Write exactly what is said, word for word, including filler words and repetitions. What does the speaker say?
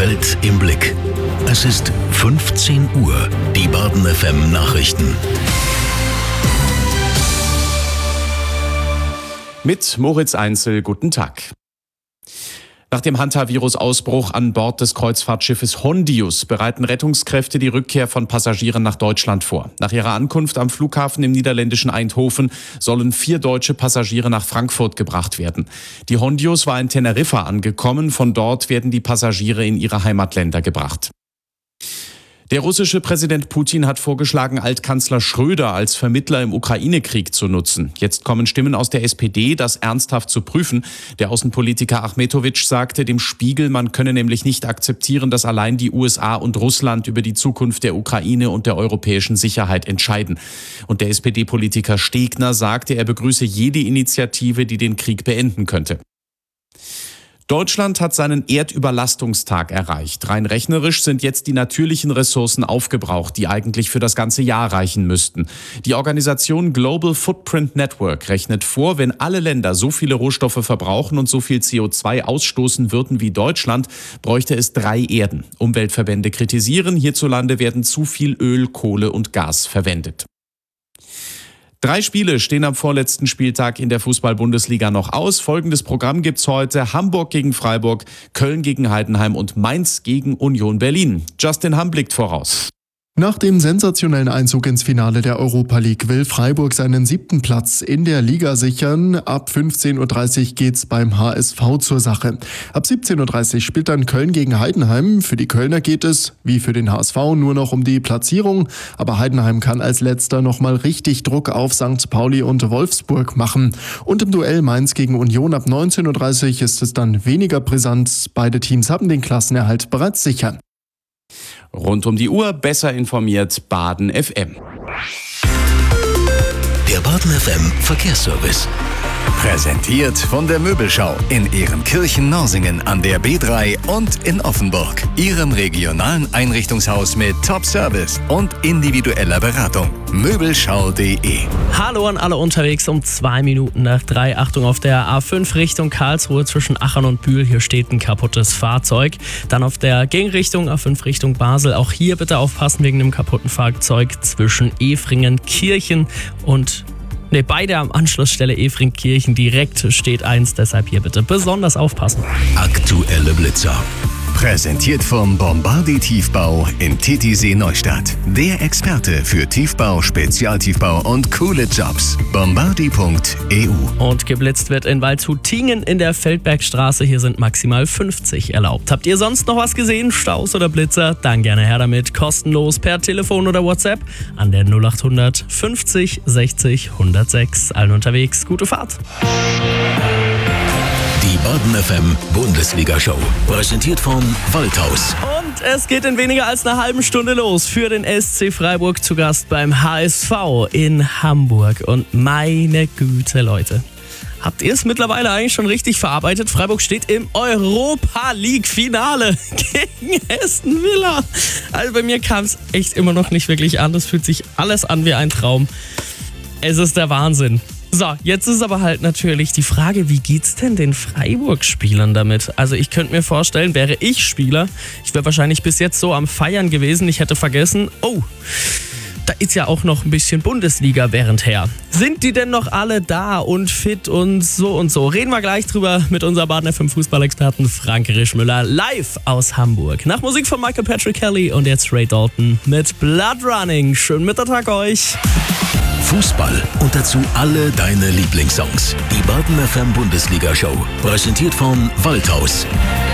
Welt im Blick. Es ist fünfzehn Uhr. Die Baden F M Nachrichten. Mit Moritz Einzel, guten Tag. Nach dem Hantavirus-Ausbruch an Bord des Kreuzfahrtschiffes Hondius bereiten Rettungskräfte die Rückkehr von Passagieren nach Deutschland vor. Nach ihrer Ankunft am Flughafen im niederländischen Eindhoven sollen vier deutsche Passagiere nach Frankfurt gebracht werden. Die Hondius war in Teneriffa angekommen. Von dort werden die Passagiere in ihre Heimatländer gebracht. Der russische Präsident Putin hat vorgeschlagen, Altkanzler Schröder als Vermittler im Ukraine-Krieg zu nutzen. Jetzt kommen Stimmen aus der S P D, das ernsthaft zu prüfen. Der Außenpolitiker Achmetowitsch sagte dem Spiegel, man könne nämlich nicht akzeptieren, dass allein die U S A und Russland über die Zukunft der Ukraine und der europäischen Sicherheit entscheiden. Und der S P D-Politiker Stegner sagte, er begrüße jede Initiative, die den Krieg beenden könnte. Deutschland hat seinen Erdüberlastungstag erreicht. Rein rechnerisch sind jetzt die natürlichen Ressourcen aufgebraucht, die eigentlich für das ganze Jahr reichen müssten. Die Organisation Global Footprint Network rechnet vor, wenn alle Länder so viele Rohstoffe verbrauchen und so viel C O zwei ausstoßen würden wie Deutschland, bräuchte es drei Erden. Umweltverbände kritisieren, hierzulande werden zu viel Öl, Kohle und Gas verwendet. Drei Spiele stehen am vorletzten Spieltag in der Fußball-Bundesliga noch aus. Folgendes Programm gibt's heute: Hamburg gegen Freiburg, Köln gegen Heidenheim und Mainz gegen Union Berlin. Justin Hamm blickt voraus. Nach dem sensationellen Einzug ins Finale der Europa League will Freiburg seinen siebten Platz in der Liga sichern. Ab fünfzehn Uhr dreißig geht's beim H S V zur Sache. Ab siebzehn Uhr dreißig spielt dann Köln gegen Heidenheim. Für die Kölner geht es, wie für den H S V, nur noch um die Platzierung. Aber Heidenheim kann als letzter nochmal richtig Druck auf Sankt Pauli und Wolfsburg machen. Und im Duell Mainz gegen Union ab neunzehn Uhr dreißig ist es dann weniger brisant. Beide Teams haben den Klassenerhalt bereits sicher. Rund um die Uhr besser informiert Baden F M. Der Baden F M Verkehrsservice. Präsentiert von der Möbelschau in Ehrenkirchen-Norsingen an der B drei und in Offenburg. Ihrem regionalen Einrichtungshaus mit Top-Service und individueller Beratung. Möbelschau punkt de. Hallo an alle unterwegs um zwei Minuten nach drei. Achtung auf der A fünf Richtung Karlsruhe zwischen Achern und Bühl. Hier steht ein kaputtes Fahrzeug. Dann auf der Gegenrichtung A fünf Richtung Basel. Auch hier bitte aufpassen wegen dem kaputten Fahrzeug zwischen Efringen-Kirchen und Ne, beide am Anschlussstelle Efringkirchen direkt steht eins, deshalb hier bitte besonders aufpassen. Aktuelle Blitzer. Präsentiert vom Bombardier Tiefbau in Titisee Neustadt. Der Experte für Tiefbau, Spezialtiefbau und coole Jobs. bombardier punkt e u. Und geblitzt wird in Waldshut-Tiengen in der Feldbergstraße. Hier sind maximal fünfzig erlaubt. Habt ihr sonst noch was gesehen? Staus oder Blitzer? Dann gerne her damit. Kostenlos per Telefon oder WhatsApp an der null acht hundert fünfzig sechzig hundertsechs. Allen unterwegs, gute Fahrt. Die Baden F M Bundesliga-Show. Präsentiert von Waldhaus. Und es geht in weniger als einer halben Stunde los für den S C Freiburg, zu Gast beim H S V in Hamburg. Und meine Güte, Leute. Habt ihr es mittlerweile eigentlich schon richtig verarbeitet? Freiburg steht im Europa-League-Finale gegen Aston Villa. Also bei mir kam es echt immer noch nicht wirklich an. Das fühlt sich alles an wie ein Traum. Es ist der Wahnsinn. So, jetzt ist aber halt natürlich die Frage, wie geht's denn den Freiburg-Spielern damit? Also ich könnte mir vorstellen, wäre ich Spieler, ich wäre wahrscheinlich bis jetzt so am Feiern gewesen, ich hätte vergessen, oh, da ist ja auch noch ein bisschen Bundesliga währendher. Sind die denn noch alle da und fit und so und so? Reden wir gleich drüber mit unserem Baden F M Fußballexperten Frank Rischmüller live aus Hamburg. Nach Musik von Michael Patrick Kelly und jetzt Ray Dalton mit Blood Running. Schönen Mittag euch. Fußball und dazu alle deine Lieblingssongs. Die Baden F M Bundesliga-Show. Präsentiert von Waldhaus.